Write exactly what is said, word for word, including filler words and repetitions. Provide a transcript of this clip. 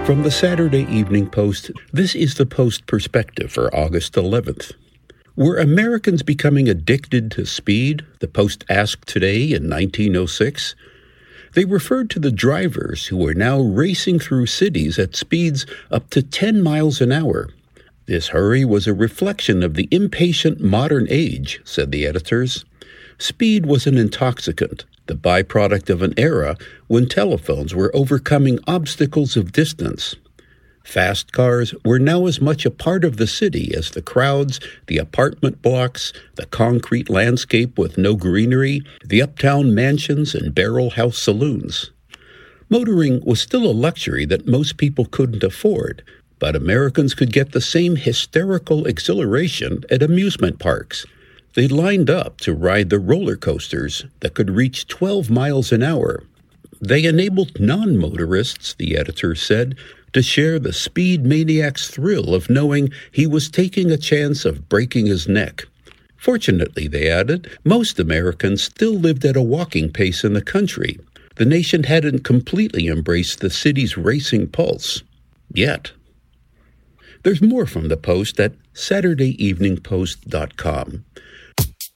From the Saturday Evening Post, this is the Post Perspective for August eleventh. Were Americans becoming addicted to speed? The Post asked today in nineteen oh six. They referred to the drivers who were now racing through cities at speeds up to ten miles an hour. This hurry was a reflection of the impatient modern age, said the editors. Speed was an intoxicant, the byproduct of an era when telephones were overcoming obstacles of distance. Fast cars were now as much a part of the city as the crowds, the apartment blocks, the concrete landscape with no greenery, the uptown mansions and barrel house saloons. Motoring was still a luxury that most people couldn't afford, but Americans could get the same hysterical exhilaration at amusement parks. They lined up to ride the roller coasters that could reach twelve miles an hour. They enabled non-motorists, the editor said, to share the speed maniac's thrill of knowing he was taking a chance of breaking his neck. Fortunately, they added, most Americans still lived at a walking pace in the country. The nation hadn't completely embraced the city's racing pulse. Yet. There's more from the Post at saturday evening post dot com.